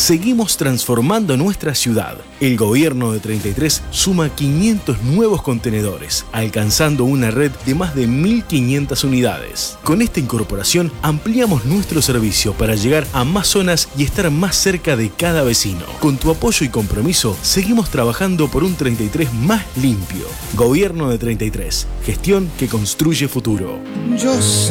seguimos transformando nuestra ciudad. El gobierno de 33 suma 500 nuevos contenedores, alcanzando una red de más de 1.500 unidades. Con esta incorporación ampliamos nuestro servicio para llegar a más zonas y estar más cerca de cada vecino. Con tu apoyo y compromiso, seguimos trabajando por un 33 más limpio. Gobierno de 33, gestión que construye futuro. Yo sé